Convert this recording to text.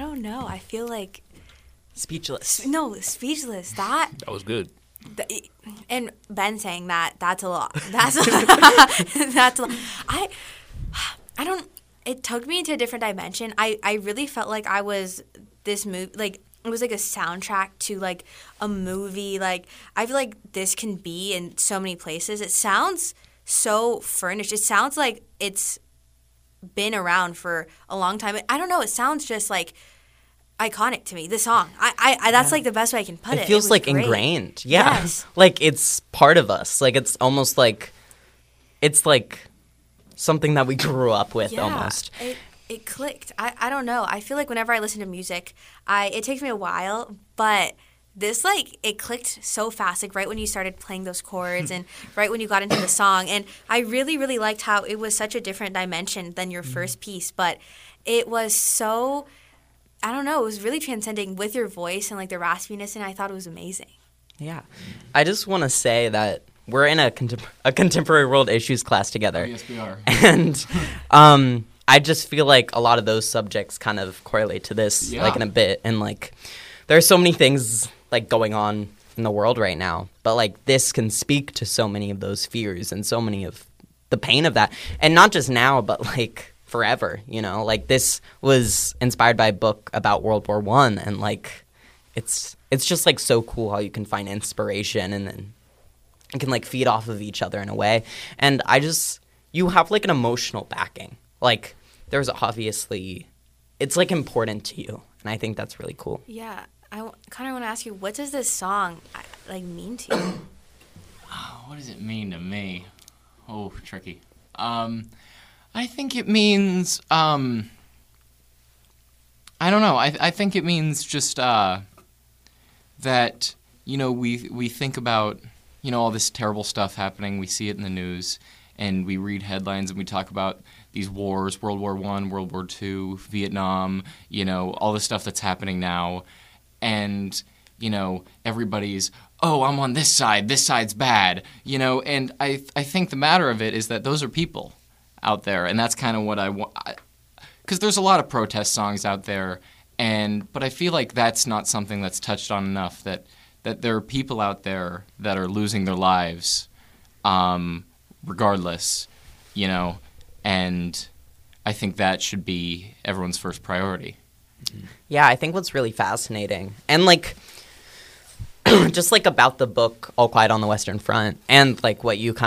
don't know. I feel like Speechless. no, speechless. That was good. and Ben saying that's a lot. That's that's a lot. I don't. It took me into a different dimension. I really felt like I was this movie, like it was like a soundtrack to like a movie. Like I feel like this can be in so many places. It sounds so furnished. It sounds like it's been around for a long time. I don't know. It sounds just like iconic to me. The song. I that's like the best way I can put it. It feels was like great. ingrained. Yeah. Yes. Like it's part of us. Like it's almost like it's like something that we grew up with almost. It clicked. I don't know. I feel like whenever I listen to music, it takes me a while, but this like it clicked so fast, like right when you started playing those chords and right when you got into the song. And I really, really liked how it was such a different dimension than your first piece, but it was so, I don't know, it was really transcending with your voice and like the raspiness, and I thought it was amazing. Yeah. I just want to say that we're in a contemporary world issues class together. Oh, yes, we are. And I just feel like a lot of those subjects kind of correlate to this, like in a bit. And like, there are so many things like going on in the world right now, but like this can speak to so many of those fears and so many of the pain of that. And not just now, but like forever, you know, like this was inspired by a book about World War I, and like, it's just like so cool how you can find inspiration and then it can like feed off of each other in a way. And you have like an emotional backing. Like there's obviously, it's like important to you. And I think that's really cool. Yeah. I kind of want to ask you, what does this song like mean to you? What does it mean to me? Oh, tricky. I think it means, I don't know. I think it means just that, you know, we think about, you know, all this terrible stuff happening. We see it in the news, and we read headlines, and we talk about these wars, World War I, World War II, Vietnam, you know, all the stuff that's happening now. And, you know, everybody's, oh, I'm on this side's bad, you know. And I think the matter of it is that those are people out there, and that's kind of what I want. Because there's a lot of protest songs out there, but I feel like that's not something that's touched on enough, that there are people out there that are losing their lives regardless, you know, and I think that should be everyone's first priority. Yeah, I think what's really fascinating, and like just like about the book All Quiet on the Western Front, and like what you kind